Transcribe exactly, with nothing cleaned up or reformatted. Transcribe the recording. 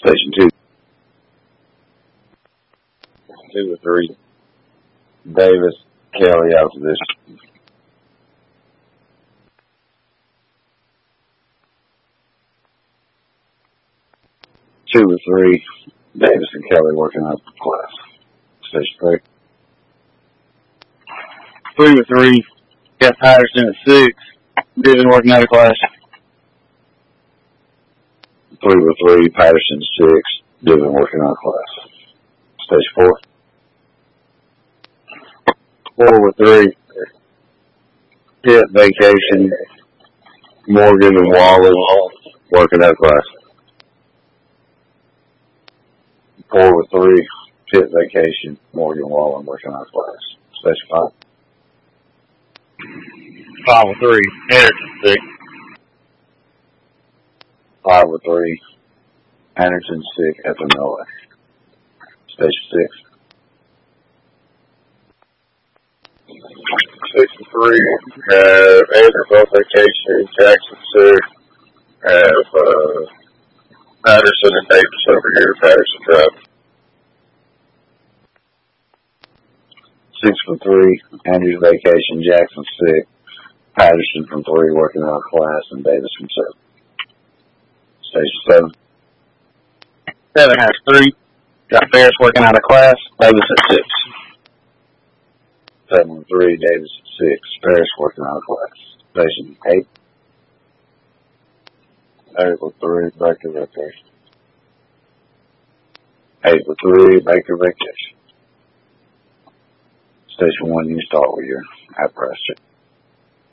Station two. Two or three. Davis, Kelly out of position. Two or three. Davis and Kelly working out of class. Station three. Three or three. Got Patterson at six. Division working out of class. Three or three. Patterson six. Division working out of class. Station four. Four or three. Pitt, Vacation, Morgan and Wallace working out of class. Four or three. Pitt, Vacation, Morgan, Wallen working out of class. Station five. Five or three. Anderson six. Five or three. Anderson six. F M L A. Station six. Six and three. Have Anderson Vacation, Jackson six. Have uh, Patterson and Davis over here. Patterson drive. Six for three. Andrews Vacation, Jackson six. Patterson from three working out of class, and Davis from seven. Station seven. Seven has three. Got Ferris working out of class. Davis at six. Seven and three. Davis at six. Ferris working out of class. Station eight. Eight with three. Baker Vacation. Eight for three. Baker Vacation. Station one, you start with your apparatus check.